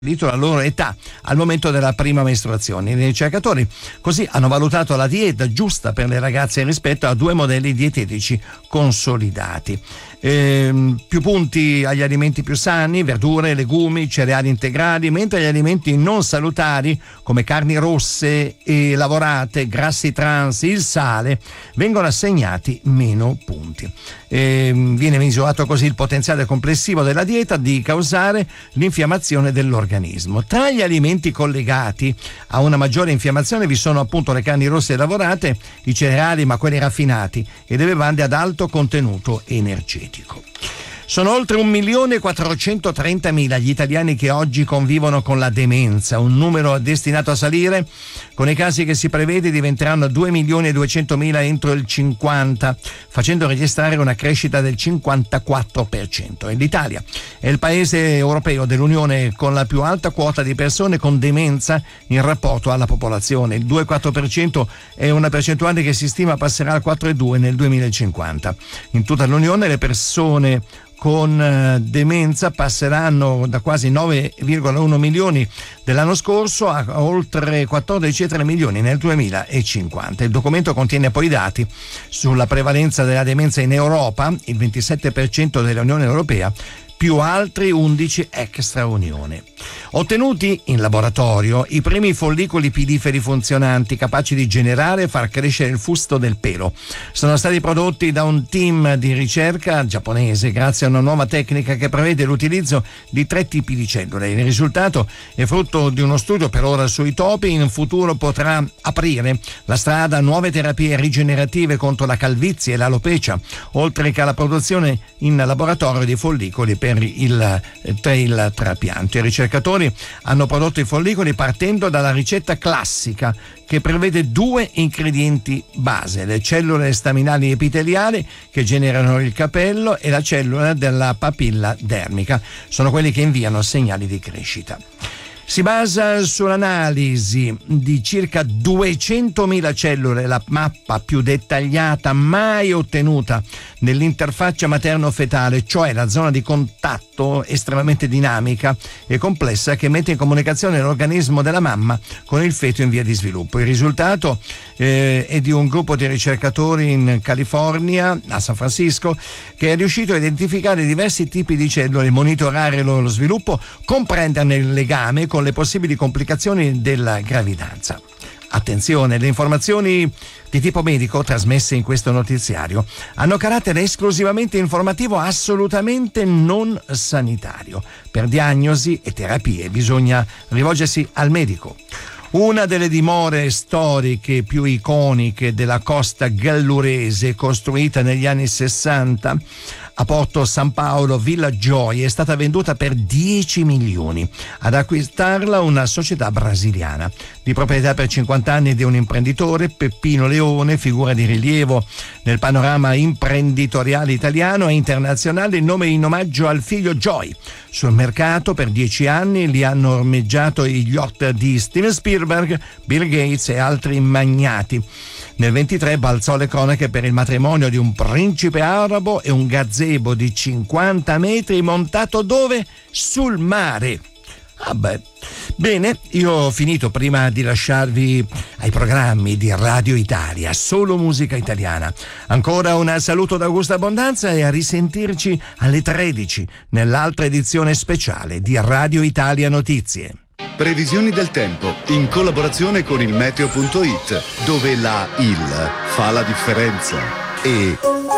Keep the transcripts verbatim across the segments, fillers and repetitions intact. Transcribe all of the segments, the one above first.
la loro età al momento della prima mestruazione. I ricercatori così hanno valutato la dieta giusta per le ragazze rispetto a due modelli dietetici consolidati. Eh, più punti agli alimenti più sani, verdure, legumi, cereali integrali, mentre gli alimenti non salutari come carni rosse e lavorate, grassi trans, il sale vengono assegnati meno punti. Eh, viene misurato così il potenziale complessivo della dieta di causare l'infiammazione dell'organismo. Tra gli alimenti collegati a una maggiore infiammazione vi sono appunto le carni rosse lavorate, i cereali ma quelli raffinati e le bevande ad alto contenuto energetico. Sono oltre un milione quattrocentotrentamila gli italiani che oggi convivono con la demenza, un numero destinato a salire. Con i casi che si prevede diventeranno due milioni e duecentomila entro il cinquanta, facendo registrare una crescita del cinquantaquattro per cento. E l'Italia è il paese europeo dell'Unione con la più alta quota di persone con demenza in rapporto alla popolazione. Il due virgola quattro per cento è una percentuale che si stima passerà al quattro virgola due nel duemilacinquanta. In tutta l'Unione le persone con demenza passeranno da quasi nove virgola uno milioni dell'anno scorso a oltre quattordici virgola tre milioni nel duemilacinquanta. Il documento contiene poi dati sulla prevalenza della demenza in Europa, il ventisette per cento dell'Unione Europea, più altri undici extra Unione. Ottenuti in laboratorio i primi follicoli piliferi funzionanti capaci di generare e far crescere il fusto del pelo. Sono stati prodotti da un team di ricerca giapponese grazie a una nuova tecnica che prevede l'utilizzo di tre tipi di cellule. Il risultato è frutto di uno studio per ora sui topi. In futuro potrà aprire la strada a nuove terapie rigenerative contro la calvizie e l'alopecia, oltre che alla produzione in laboratorio di follicoli per il, per il trapianto. I ricercatori hanno prodotto i follicoli partendo dalla ricetta classica che prevede due ingredienti base: le cellule staminali epiteliali che generano il capello e la cellula della papilla dermica. Sono quelli che inviano segnali di crescita. Si basa sull'analisi di circa duecentomila cellule, la mappa più dettagliata mai ottenuta nell'interfaccia materno-fetale, cioè la zona di contatto estremamente dinamica e complessa che mette in comunicazione l'organismo della mamma con il feto in via di sviluppo. Il risultato eh, è di un gruppo di ricercatori in California, a San Francisco, che è riuscito a identificare diversi tipi di cellule, monitorare il loro sviluppo, comprenderne il legame con le possibili complicazioni della gravidanza. Attenzione, le informazioni di tipo medico trasmesse in questo notiziario hanno carattere esclusivamente informativo, assolutamente non sanitario. Per diagnosi e terapie bisogna rivolgersi al medico. Una delle dimore storiche più iconiche della costa gallurese, costruita negli anni sessanta a Porto San Paolo, Villa Gioia, è stata venduta per dieci milioni. Ad acquistarla una società brasiliana, di proprietà per cinquanta anni di un imprenditore, Peppino Leone, figura di rilievo nel panorama imprenditoriale italiano e internazionale, il nome in omaggio al figlio Joy. Sul mercato per dieci anni li hanno ormeggiato gli yacht di Steven Spielberg, Bill Gates e altri magnati. Nel ventitré balzò le cronache per il matrimonio di un principe arabo e un gazebo di cinquanta metri montato dove? Sul mare. Ah beh. Bene, io ho finito. Prima di lasciarvi ai programmi di Radio Italia, solo musica italiana, ancora un saluto da Augusto Abbondanza e a risentirci alle tredici nell'altra edizione speciale di Radio Italia Notizie. Previsioni del tempo in collaborazione con il meteo punto it, dove la il fa la differenza. E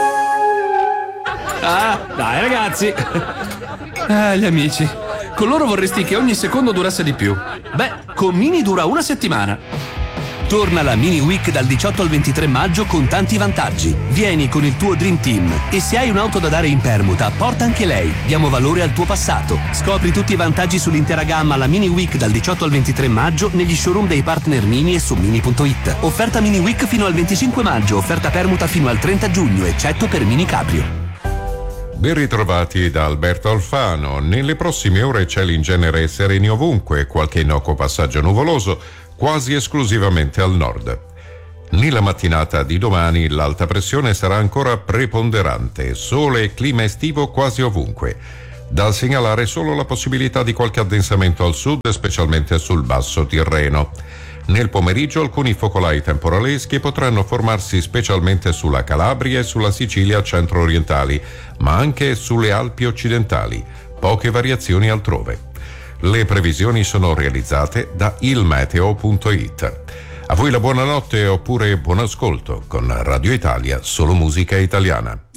ah, dai ragazzi. Ah, gli amici. Con loro vorresti che ogni secondo durasse di più. Beh, con Mini dura una settimana. Torna la Mini Week dal diciotto al ventitré maggio con tanti vantaggi. Vieni con il tuo Dream Team e se hai un'auto da dare in permuta, porta anche lei. Diamo valore al tuo passato. Scopri tutti i vantaggi sull'intera gamma alla Mini Week dal diciotto al ventitré maggio negli showroom dei partner Mini e su Mini punto it. Offerta Mini Week fino al venticinque maggio, offerta permuta fino al trenta giugno, eccetto per Mini Cabrio. Ben ritrovati da Alberto Alfano. Nelle prossime ore cieli in genere sereni ovunque, qualche innocuo passaggio nuvoloso, quasi esclusivamente al nord. Nella mattinata di domani l'alta pressione sarà ancora preponderante, sole e clima estivo quasi ovunque. Da segnalare solo la possibilità di qualche addensamento al sud, specialmente sul basso Tirreno. Nel pomeriggio alcuni focolai temporaleschi potranno formarsi specialmente sulla Calabria e sulla Sicilia centro-orientali, ma anche sulle Alpi occidentali. Poche variazioni altrove. Le previsioni sono realizzate da ilmeteo punto it. A voi la buonanotte oppure buon ascolto con Radio Italia, solo musica italiana.